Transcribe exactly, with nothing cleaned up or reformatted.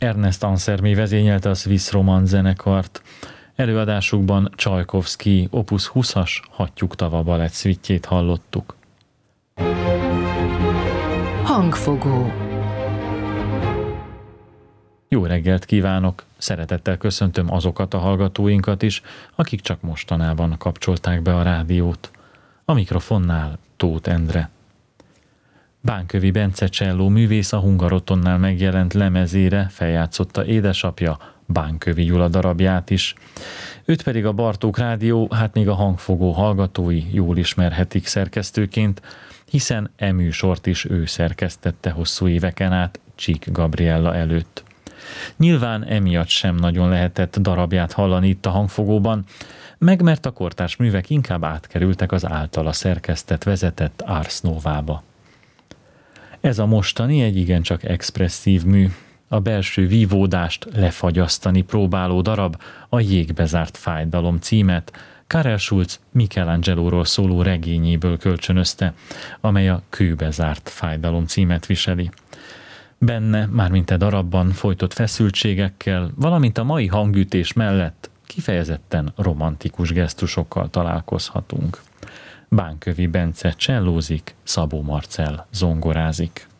Ernest Ansermet vezényelte a Swiss Romance zenekart. Előadásukban Csajkovszky Opus húszas Hattyúk tava balett szüitjét hallottuk. Hangfogó. Jó reggelt kívánok! Szeretettel köszöntöm azokat a hallgatóinkat is, akik csak mostanában kapcsolták be a rádiót. A mikrofonnál Tóth Endre. Bánkövi Bence cselló művész a Hungarotonnál megjelent lemezére feljátszotta édesapja, Bánkövi Gyula darabját is. Őt pedig a Bartók Rádió, hát még a hangfogó hallgatói jól ismerhetik szerkesztőként, hiszen e műsort is ő szerkesztette hosszú éveken át Csík Gabriella előtt. Nyilván emiatt sem nagyon lehetett darabját hallani itt a hangfogóban, meg mert a kortárs művek inkább átkerültek az általa szerkesztett, vezetett Ars Novába. Ez a mostani egy igencsak expresszív mű, a belső vívódást lefagyasztani próbáló darab a Jégbezárt fájdalom címet Karel Schulz Michelangelóról szóló regényéből kölcsönözte, amely a Kőbezárt fájdalom címet viseli. Benne, mármint e darabban folytott feszültségekkel, valamint a mai hangütés mellett kifejezetten romantikus gesztusokkal találkozhatunk. Bánkövi Bence csellózik, Szabó Marcell zongorázik.